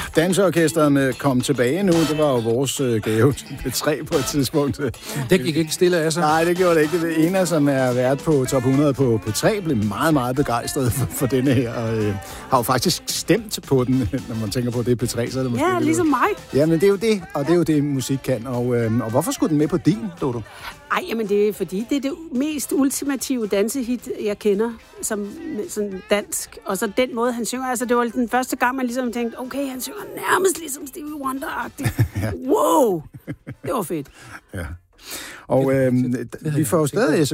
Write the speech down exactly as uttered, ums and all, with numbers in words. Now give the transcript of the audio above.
Danseorkestret kom tilbage nu. Det var jo vores øh, gave til P tre på et tidspunkt. Det gik ikke stille af sig. Nej, det gjorde det ikke. Det ene, som er vært på top hundrede på P tre, blev meget, meget begejstret for, for denne her. Og øh, har jo faktisk stemt på den, når man tænker på, det er P tre, så er det måske... Ja, ligesom mig. Ja, men det er jo det, og det er jo det, musik kan. Og, øh, og hvorfor skulle den med på din, Dodo? Ej, jamen det er fordi, det er det mest ultimative dansehit, jeg kender, som sådan dansk. Og så den måde, han synger. Altså, det var den første gang, man ligesom tænkte, okay, han synger nærmest ligesom Stevie Wonder-agtigt. Ja. Wow! Det var fedt. Ja. Og øh, vi får jo stadig